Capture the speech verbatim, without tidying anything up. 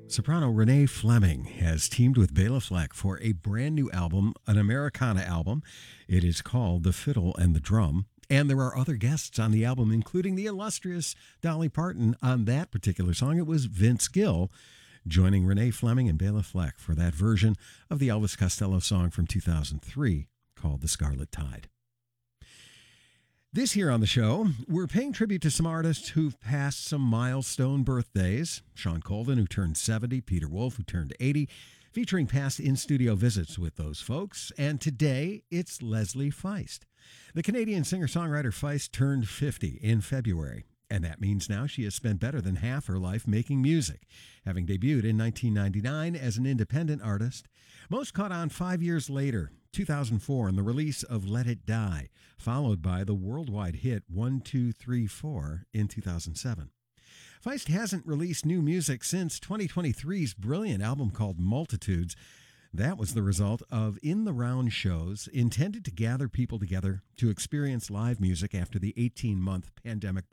Soprano Renee Fleming has teamed with Bela Fleck for a brand new album, an Americana album. It is called The Fiddle and the Drum. And there are other guests on the album, including the illustrious Dolly Parton on that particular song. It was Vince Gill joining Renee Fleming and Bela Fleck for that version of the Elvis Costello song from two thousand three called The Scarlet Tide. This year on the show, we're paying tribute to some artists who've passed some milestone birthdays. Sean Colvin, who turned seventy, Peter Wolf, who turned eighty, featuring past in-studio visits with those folks. And today, it's Leslie Feist. The Canadian singer-songwriter Feist turned fifty in February, and that means now she has spent better than half her life making music, having debuted in nineteen ninety-nine as an independent artist. Most caught on five years later, two thousand four, in the release of Let It Die, followed by the worldwide hit one two three four in two thousand seven. Feist hasn't released new music since twenty twenty-three's brilliant album called Multitudes. That was the result of in-the-round shows intended to gather people together to experience live music after the eighteen-month pandemic